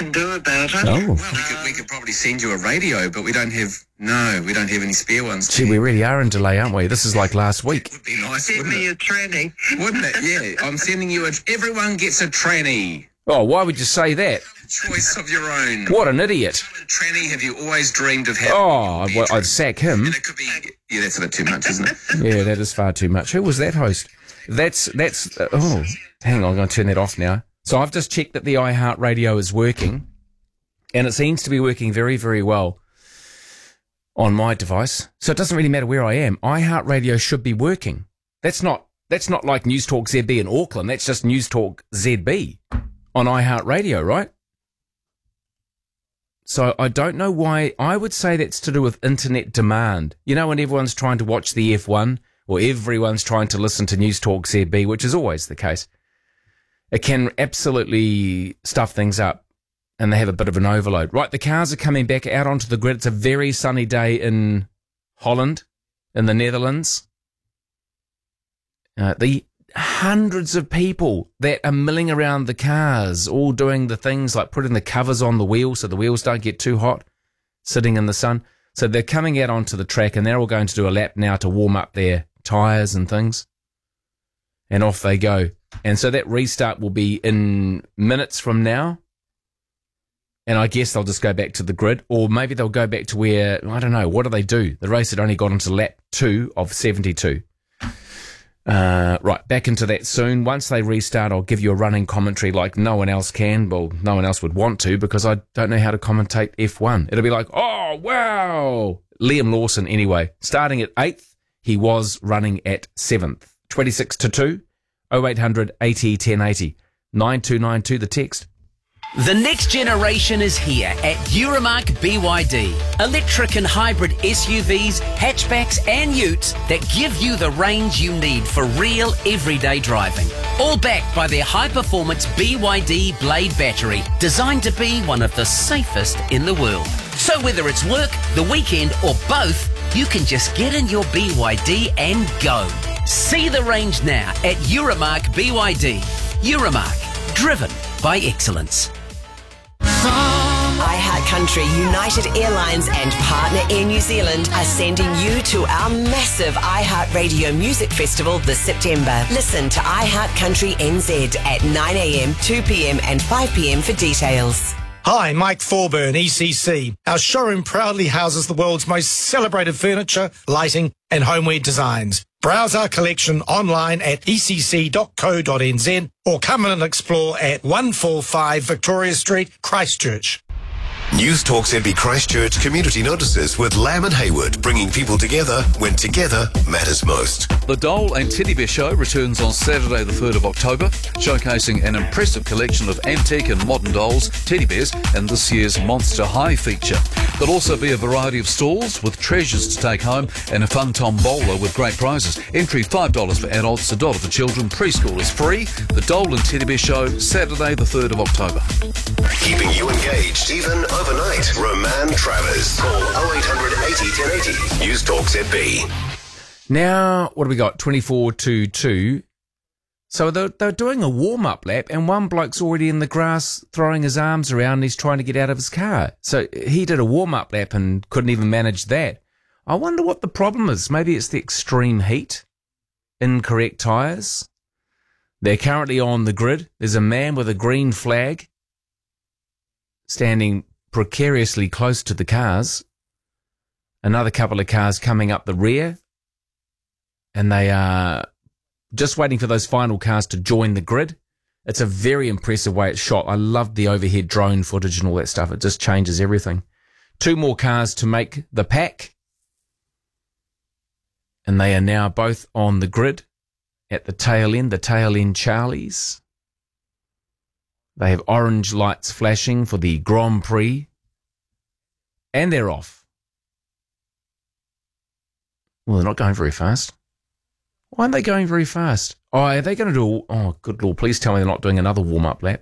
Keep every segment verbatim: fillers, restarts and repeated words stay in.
can do about it. Oh. Well, we could, we could probably send you a radio, but we don't have, no, we don't have any spare ones. Gee, we really are in delay, aren't we? This is like last week. Would be nice, Send wouldn't me it? a tranny. Wouldn't it? Yeah, I'm sending you a, everyone gets a tranny. Oh, why would you say that? Choice of your own. What an idiot. Tranny have you always dreamed of having? Oh, I'd, well, I'd sack him. And it could be, yeah, that's a bit too much, isn't it? Yeah, that is far too much. Who was that host? That's, that's, uh, oh, hang on, I'm going to turn that off now. So I've just checked that the iHeartRadio is working, and it seems to be working very, very well on my device. So it doesn't really matter where I am. iHeartRadio should be working. That's not, that's not like News Talk Z B in Auckland. That's just News Talk Z B on iHeartRadio, right? So I don't know why. I would say that's to do with internet demand. You know, when everyone's trying to watch the F one, or everyone's trying to listen to News Talk Z B, which is always the case, it can absolutely stuff things up, and they have a bit of an overload. Right, the cars are coming back out onto the grid. It's a very sunny day in Holland, in the Netherlands. Uh, the hundreds of people that are milling around the cars, all doing the things like putting the covers on the wheels so the wheels don't get too hot, sitting in the sun. So they're coming out onto the track, and they're all going to do a lap now to warm up their tyres and things. And off they go. And so that restart will be in minutes from now. And I guess they'll just go back to the grid, or maybe they'll go back to where, I don't know, what do they do? The race had only got into lap two of seventy-two. Uh, right, back into that soon. Once they restart, I'll give you a running commentary like no one else can. Well, no one else would want to, because I don't know how to commentate F one. It'll be like, oh, wow. Liam Lawson, anyway. Starting at eighth, he was running at seventh. twenty-six to two, oh eight hundred eighty ten eighty. nine two nine two, the text. The next generation is here at Euromark B Y D. Electric and hybrid S U Vs, hatchbacks and utes that give you the range you need for real everyday driving. All backed by their high-performance B Y D Blade battery, designed to be one of the safest in the world. So whether it's work, the weekend or both, you can just get in your B Y D and go. See the range now at Euromark B Y D. Euromark, driven by excellence. iHeartCountry, United Airlines and partner Air New Zealand are sending you to our massive iHeartRadio Music Festival this September. Listen to iHeartCountry N Z at nine a.m, two p.m and five p.m for details. Hi, Mike Thorburn, E C C. Our showroom proudly houses the world's most celebrated furniture, lighting and homeware designs. Browse our collection online at e c c dot co dot n z or come in and explore at one forty-five Victoria Street, Christchurch. News Talk Z B Christchurch community notices with Lamb and Hayward, bringing people together when together matters most. The Dole and Teddy Bear Show returns on Saturday the third of October, showcasing an impressive collection of antique and modern dolls, teddy bears and this year's Monster High feature. There'll also be a variety of stalls with treasures to take home and a fun tombola with great prizes. Entry five dollars for adults, a dollar for children, preschool is free. The Dole and Teddy Bear Show, Saturday the third of October. Keeping you engaged even overnight. Roman Travers. Call oh eight hundred eighty ten eighty. News Talk Z B. Now, what do we got? twenty-four to two. So they're, they're doing a warm-up lap, and one bloke's already in the grass throwing his arms around and he's trying to get out of his car. So he did a warm-up lap and couldn't even manage that. I wonder what the problem is. Maybe it's the extreme heat, incorrect tyres. They're currently on the grid. There's a man with a green flag standing precariously close to the cars. Another couple of cars coming up the rear, and they are just waiting for those final cars to join the grid. It's a very impressive way it's shot. I love the overhead drone footage and all that stuff. It just changes everything. Two more cars to make the pack, and they are now both on the grid at the tail end, the tail end Charlies. They have orange lights flashing for the Grand Prix, and they're off. Well, they're not going very fast. Why aren't they going very fast? Oh, are they going to do... Oh, good Lord, please tell me they're not doing another warm-up lap.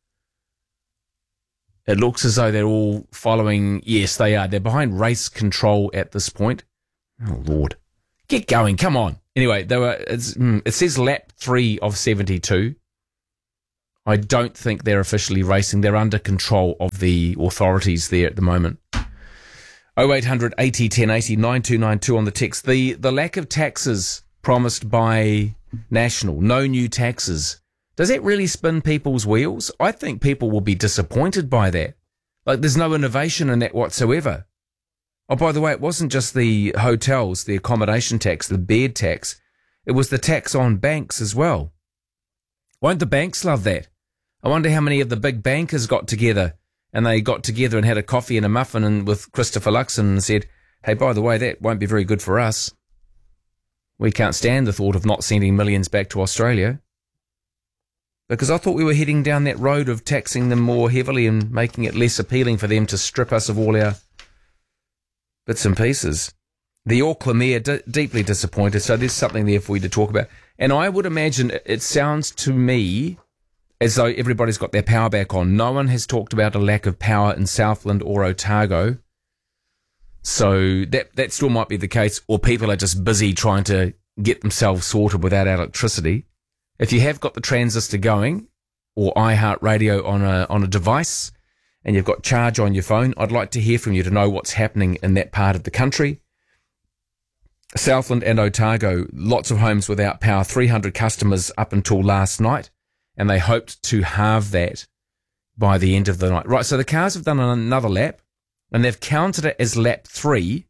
It looks as though they're all following... Yes, they are. They're behind race control at this point. Oh, Lord. Get going, come on. Anyway, they were. It's, it says lap three of seventy-two. I don't think they're officially racing. They're under control of the authorities there at the moment. oh eight hundred eighty ten eighty, nine two nine two on the text. The, the lack of taxes promised by National, no new taxes, does that really spin people's wheels? I think people will be disappointed by that. Like, there's no innovation in that whatsoever. Oh, by the way, it wasn't just the hotels, the accommodation tax, the bed tax. It was the tax on banks as well. Won't the banks love that? I wonder how many of the big bankers got together and they got together and had a coffee and a muffin and with Christopher Luxon and said, hey, by the way, that won't be very good for us. We can't stand the thought of not sending millions back to Australia. Because I thought we were heading down that road of taxing them more heavily and making it less appealing for them to strip us of all our bits and pieces. The Auckland Mayor, d- deeply disappointed, so there's something there for you to talk about. And I would imagine it sounds to me as though everybody's got their power back on. No one has talked about a lack of power in Southland or Otago. So that that still might be the case, or people are just busy trying to get themselves sorted without electricity. If you have got the transistor going, or iHeartRadio on a on a device, and you've got charge on your phone, I'd like to hear from you to know what's happening in that part of the country. Southland and Otago, lots of homes without power, three hundred customers up until last night, and they hoped to halve that by the end of the night. Right, so the cars have done another lap, and they've counted it as lap three,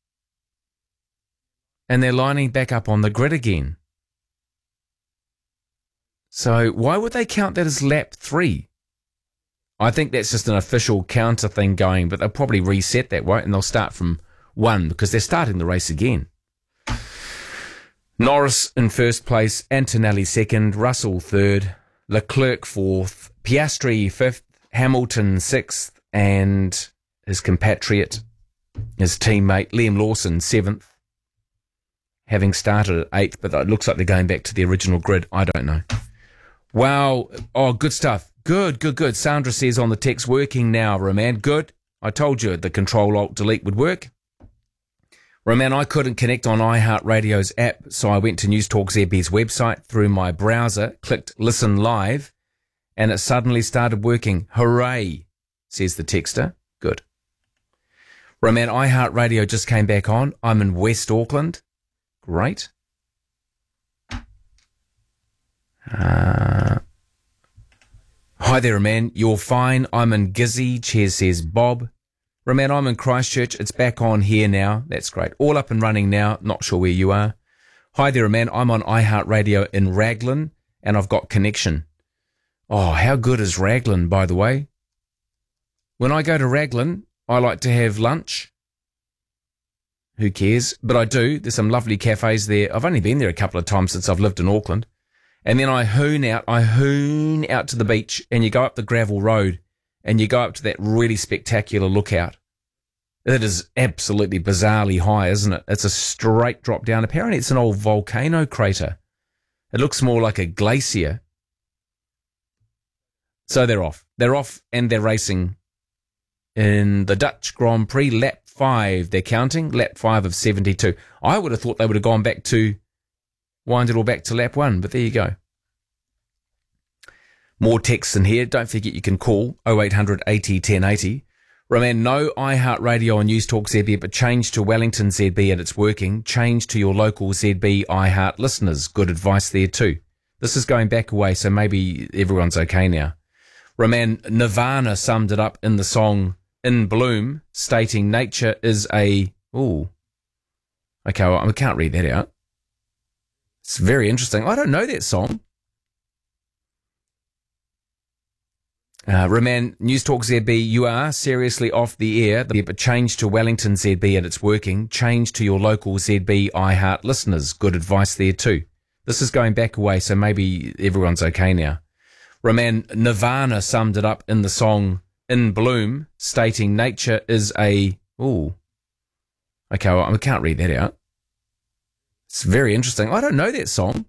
and they're lining back up on the grid again. So why would they count that as lap three? I think that's just an official counter thing going, but they'll probably reset that, won't? And they'll start from one because they're starting the race again. Norris in first place, Antonelli second, Russell third, Leclerc fourth, Piastri fifth, Hamilton sixth, and his compatriot, his teammate, Liam Lawson seventh, having started at eighth, but it looks like they're going back to the original grid. I don't know. Wow. Oh, good stuff. Good, good, good. Sandra says on the text, working now, Roman. Good. I told you the Control-Alt-Delete would work. Roman, I couldn't connect on iHeartRadio's app, so I went to News Talk Z B's website through my browser, clicked Listen Live, and it suddenly started working. Hooray, says the texter. Good. Roman, iHeartRadio just came back on. I'm in West Auckland. Great. Uh, hi there, Roman. You're fine. I'm in Gizzy. Cheers, says Bob. Roman, I'm in Christchurch. It's back on here now. That's great. All up and running now. Not sure where you are. Hi there, Roman. I'm on iHeartRadio in Raglan, and I've got connection. Oh, how good is Raglan, by the way? When I go to Raglan, I like to have lunch. Who cares? But I do. There's some lovely cafes there. I've only been there a couple of times since I've lived in Auckland. And then I hoon out, I hoon out to the beach, and you go up the gravel road, and you go up to that really spectacular lookout. It is absolutely bizarrely high, isn't it? It's a straight drop down. Apparently it's an old volcano crater. It looks more like a glacier. So they're off. They're off and they're racing in the Dutch Grand Prix, lap five. They're counting, lap five of seventy-two. I would have thought they would have gone back to, wind it all back to lap one, but there you go. More texts in here. Don't forget you can call oh eight hundred eighty ten eighty. Roman, no iHeartRadio on News Talk Z B, but change to Wellington Z B and it's working. Change to your local Z B iHeart listeners. Good advice there too. This is going back away, so maybe everyone's okay now. Roman, Nirvana summed it up in the song In Bloom, stating nature is a... Ooh. Okay, well, I can't read that out. It's very interesting. I don't know that song. Uh, Roman, News Talk Z B, you are seriously off the air, but change to Wellington Z B and it's working. Change to your local Z B iHeart listeners. Good advice there too. This is going back away, so maybe everyone's okay now. Roman, Nirvana summed it up in the song In Bloom, stating nature is a... Ooh. Okay, well, I can't read that out. It's very interesting. I don't know that song.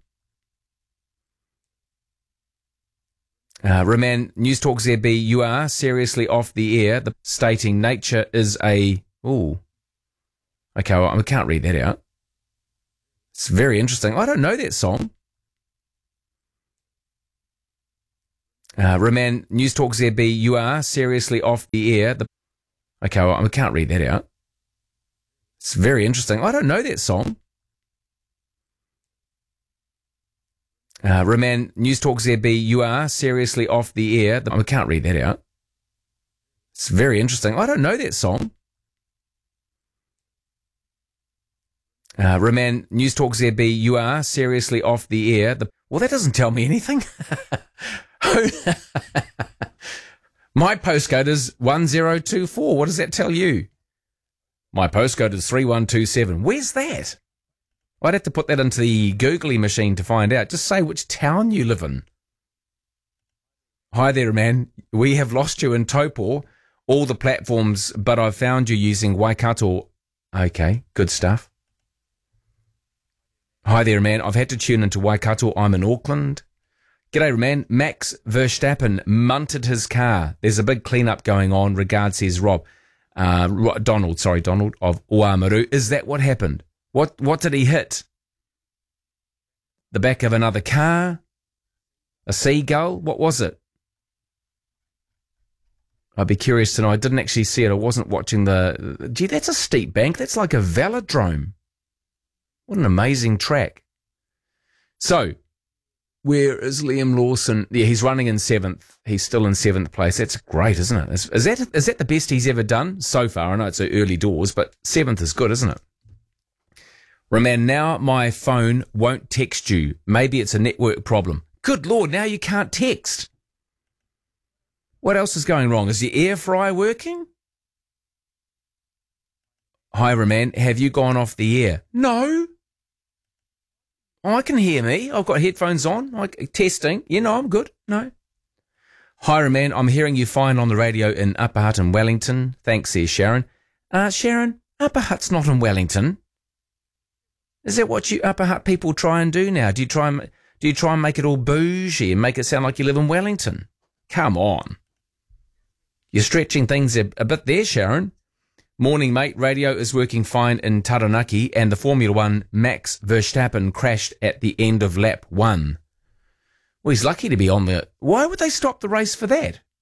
Uh, Roman, News Talk Z B, you are seriously off the air, the, stating nature is a... Ooh. Okay, well, I can't read that out. It's very interesting. I don't know that song. Uh, Roman, News Talk Z B, you are seriously off the air. The, okay, well, I can't read that out. It's very interesting. I don't know that song. Uh, Roman, News Talk Z B, you are seriously off the air. The, I can't read that out. It's very interesting. I don't know that song. Uh, Roman, News Talk Z B, you are seriously off the air. The, well, that doesn't tell me anything. My postcode is one zero two four. What does that tell you? My postcode is three one two seven. Where's that? I'd have to put that into the Googly machine to find out. Just say which town you live in. Hi there, man. We have lost you in Taupo, all the platforms, but I've found you using Waikato. Okay, good stuff. Hi there, man. I've had to tune into Waikato. I'm in Auckland. G'day, man. Max Verstappen munted his car. There's a big cleanup going on. Regards, says Rob. Uh, Donald, sorry, Donald of Oamaru. Is that what happened? What what did he hit? The back of another car? A seagull? What was it? I'd be curious to know. I didn't actually see it. I wasn't watching the... Gee, that's a steep bank. That's like a velodrome. What an amazing track. So, where is Liam Lawson? Yeah, he's running in seventh. He's still in seventh place. That's great, isn't it? Is, is that is that the best he's ever done so far? I know it's early doors, but seventh is good, isn't it? Roman, now my phone won't text you. Maybe it's a network problem. Good Lord, now you can't text. What else is going wrong? Is your air fryer working? Hi, Roman, have you gone off the air? No. Oh, I can hear me. I've got headphones on. Like testing. You know, I'm good. No. Hi, Roman, I'm hearing you fine on the radio in Upper Hutt in Wellington. Thanks, says Sharon. Uh, Sharon, Upper Hutt's not in Wellington. Is that what you Upper Hutt people try and do now? Do you try and do you try and make it all bougie and make it sound like you live in Wellington? Come on. You're stretching things a, a bit there, Sharon. Morning, mate. Radio is working fine in Taranaki, and the Formula One Max Verstappen crashed at the end of lap one. Well, he's lucky to be on the... Why would they stop the race for that? It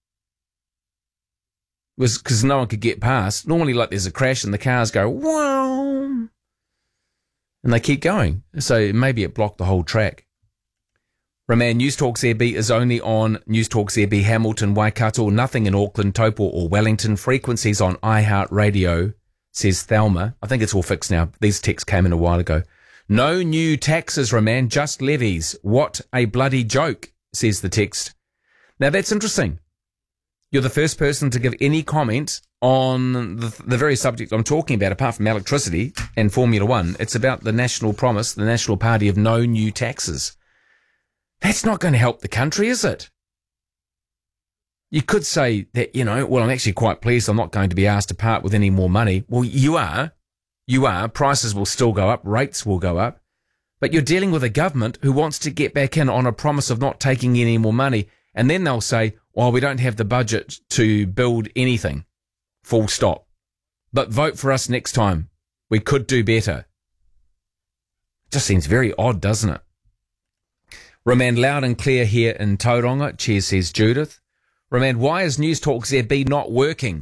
was because no one could get past. Normally, like, there's a crash and the cars go, wow, and they keep going. So maybe it blocked the whole track. Roman, News Talk Z B is only on News Talk Z B Hamilton, Waikato, nothing in Auckland, Taupo or Wellington. Frequencies on iHeartRadio, says Thelma. I think it's all fixed now. These texts came in a while ago. No new taxes, Roman, just levies. What a bloody joke, says the text. Now that's interesting. You're the first person to give any comment on the, the very subject I'm talking about, apart from electricity and Formula One. It's about the national promise, the National Party of no new taxes. That's not going to help the country, is it? You could say that, you know, well, I'm actually quite pleased I'm not going to be asked to part with any more money. Well, you are. You are. Prices will still go up. Rates will go up. But you're dealing with a government who wants to get back in on a promise of not taking any more money. And then they'll say, well, we don't have the budget to build anything. Full stop. But vote for us next time. We could do better. It just seems very odd, doesn't it? Roman, loud and clear here in Tauranga. Cheers, says Judith. Roman, why is News Talk Z B not working?